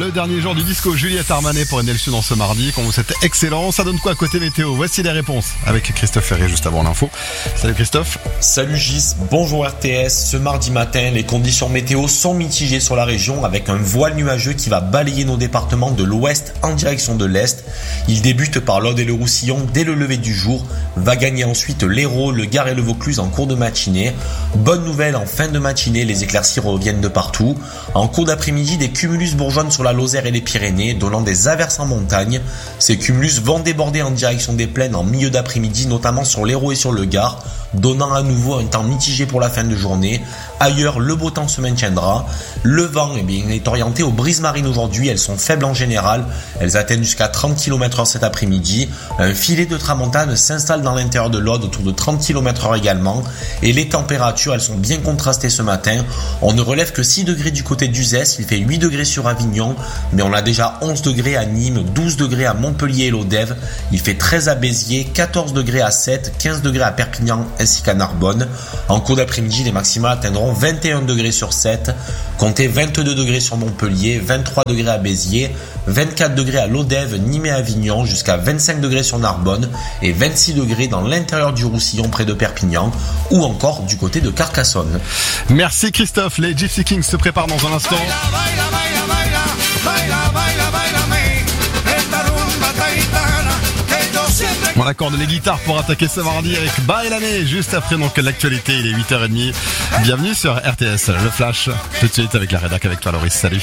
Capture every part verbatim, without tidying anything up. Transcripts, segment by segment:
le dernier jour du disco Juliette Armanet pour N L Sud en ce mardi. Quand vous êtes excellent, ça donne quoi côté météo? Voici les réponses avec Christophe Ferré juste avant l'info. Salut Christophe. Salut Gis, bonjour R T S. Ce mardi matin, les conditions météo sont mitigées sur la région avec un voile nuageux qui va balayer nos départements de l'ouest en direction de l'est. Il débute par l'Aude et le Roussillon dès le lever du jour, va gagner ensuite l'Hérault, le Gard et le Vaucluse en cours de matinée. Bonne nouvelle, en fin de matinée, les éclaircies reviennent de partout. En cours d'après-midi, des cumulus bourgeonnent sur la Lozère et les Pyrénées, donnant des averses en montagne. Ces cumulus vont déborder en direction des plaines en milieu d'après-midi, notamment sur l'Hérault et sur le Gard, donnant à nouveau un temps mitigé pour la fin de journée. Ailleurs, le beau temps se maintiendra. Le vent eh bien, est orienté aux brises marines aujourd'hui. Elles sont faibles en général. Elles atteignent jusqu'à trente kilomètres heure cet après-midi. Un filet de tramontane s'installe dans l'intérieur de l'Aude autour de trente kilomètres heure également. Et les températures, elles sont bien contrastées ce matin. On ne relève que six degrés du côté d'Uzès. Il fait huit degrés sur Avignon. Mais on a déjà onze degrés à Nîmes, douze degrés à Montpellier et Lodève. Il fait treize à Béziers, quatorze degrés à Sète, quinze degrés à Perpignan ainsi qu'à Narbonne. En cours d'après-midi, les maximales atteindront vingt et un degrés sur Sète, comptez vingt-deux degrés sur Montpellier, vingt-trois degrés à Béziers, vingt-quatre degrés à Lodève, Nîmes et Avignon, jusqu'à vingt-cinq degrés sur Narbonne et vingt-six degrés dans l'intérieur du Roussillon près de Perpignan ou encore du côté de Carcassonne. Merci Christophe, les Gypsy Kings se préparent dans un instant. On accorde les guitares pour attaquer ce mardi avec Bailame. Juste après donc l'actualité, il est huit heures trente. Bienvenue sur R T S, le Flash. Tout de suite avec la rédac avec toi Loris, salut.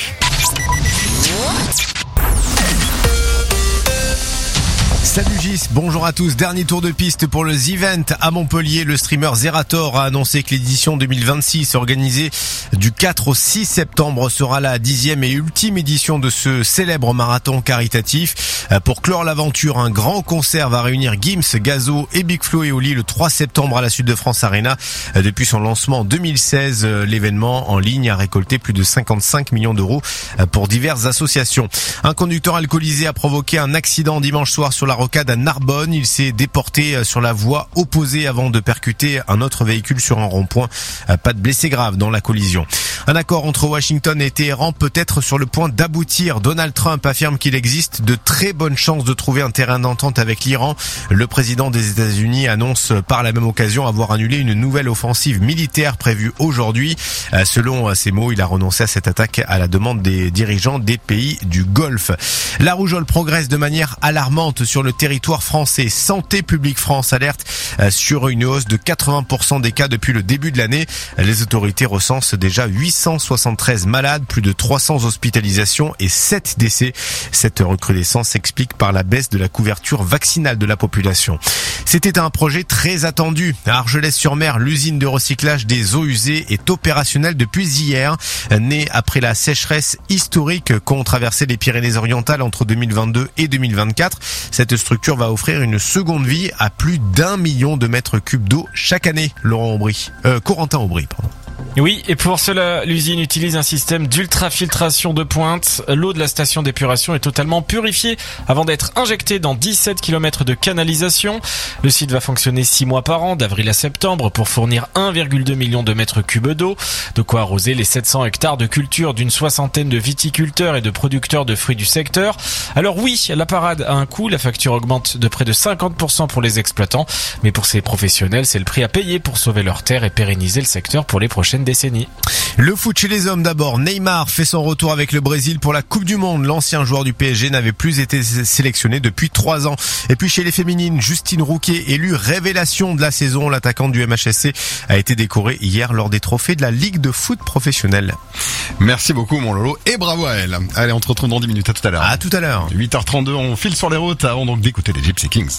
Salut Gis, bonjour à tous. Dernier tour de piste pour le The Event à Montpellier. Le streamer Zerator a annoncé que l'édition deux mille vingt-six organisée du quatre au six septembre sera la dixième et ultime édition de ce célèbre marathon caritatif. Pour clore l'aventure, un grand concert va réunir Gims, Gazo et Big Flo et Oli le trois septembre à la Sud de France Arena. Depuis son lancement en deux mille seize, l'événement en ligne a récolté plus de cinquante-cinq millions d'euros pour diverses associations. Un conducteur alcoolisé a provoqué un accident dimanche soir sur la rocade à Narbonne. Il s'est déporté sur la voie opposée avant de percuter un autre véhicule sur un rond-point. Pas de blessés graves dans la collision. Un accord entre Washington et Téhéran peut être sur le point d'aboutir. Donald Trump affirme qu'il existe de très bonnes chances de trouver un terrain d'entente avec l'Iran. Le président des États-Unis annonce par la même occasion avoir annulé une nouvelle offensive militaire prévue aujourd'hui. Selon ses mots, il a renoncé à cette attaque à la demande des dirigeants des pays du Golfe. La rougeole progresse de manière alarmante sur le territoire français. Santé publique France alerte sur une hausse de quatre-vingts pour cent des cas depuis le début de l'année. Les autorités recensent déjà huit cent soixante-treize malades, plus de trois cents hospitalisations et sept décès. Cette recrudescence s'explique par la baisse de la couverture vaccinale de la population. C'était un projet très attendu. À Argelès-sur-Mer, l'usine de recyclage des eaux usées est opérationnelle depuis hier. Née après la sécheresse historique qu'ont traversé les Pyrénées-Orientales entre deux mille vingt-deux et deux mille vingt-quatre, cette structure va offrir une seconde vie à plus d'un million de mètres cubes d'eau chaque année. Laurent Aubry, euh, Corentin Aubry, pardon. Oui, et pour cela, l'usine utilise un système d'ultrafiltration de pointe. L'eau de la station d'épuration est totalement purifiée avant d'être injectée dans dix-sept kilomètres de canalisation. Le site va fonctionner six mois par an, d'avril à septembre, pour fournir un virgule deux million de mètres cubes d'eau. De quoi arroser les sept cents hectares de culture d'une soixantaine de viticulteurs et de producteurs de fruits du secteur. Alors oui, la parade a un coût, la facture augmente de près de cinquante pour cent pour les exploitants. Mais pour ces professionnels, c'est le prix à payer pour sauver leurs terres et pérenniser le secteur pour les prochaines décennies. Le foot chez les hommes d'abord. Neymar fait son retour avec le Brésil pour la Coupe du Monde. L'ancien joueur du P S G n'avait plus été sélectionné depuis trois ans. Et puis chez les féminines, Justine Rouquet, élue révélation de la saison. L'attaquante du M H S C a été décorée hier lors des trophées de la Ligue de foot professionnelle. Merci beaucoup mon Lolo et bravo à elle. Allez, on se retrouve dans dix minutes. À tout à l'heure. À tout à l'heure. huit heures trente-deux, on file sur les routes avant donc d'écouter les Gypsy Kings.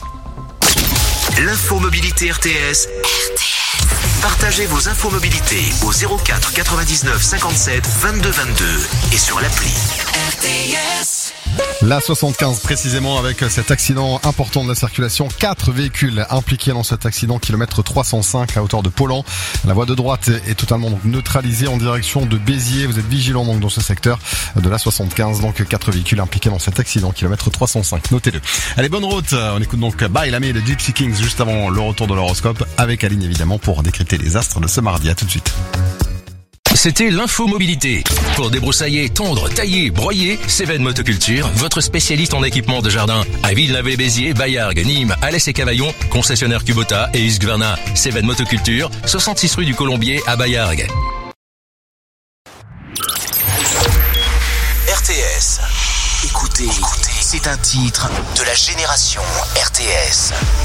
L'info mobilité R T S. R T S. Partagez vos infos mobilité au zéro quatre quatre-vingt-dix-neuf cinquante-sept vingt-deux vingt-deux et sur l'appli R T S. La soixante-quinze précisément avec cet accident important de la circulation. Quatre véhicules impliqués dans cet accident, kilomètre trois cent cinq à hauteur de Paulan. La voie de droite est totalement donc neutralisée en direction de Béziers. Vous êtes vigilants donc dans ce secteur de la soixante-quinze. Donc quatre véhicules impliqués dans cet accident, kilomètre trois cent cinq. Notez-le. Allez, bonne route. On écoute donc Bailame et les Gypsy Kings juste avant le retour de l'horoscope avec Aline évidemment pour décrypter les astres de ce mardi. À tout de suite. C'était l'info mobilité. Pour débroussailler, tondre, tailler, broyer, Cévennes Motoculture, votre spécialiste en équipement de jardin. À Villeneuve-les-Béziers, Baillargues, Nîmes, Alès et Cavaillon, concessionnaire Kubota et Husqvarna. Cévennes Motoculture, soixante-six rue du Colombier à Baillargues. R T S. Écoutez, écoutez, c'est un titre de la génération R T S.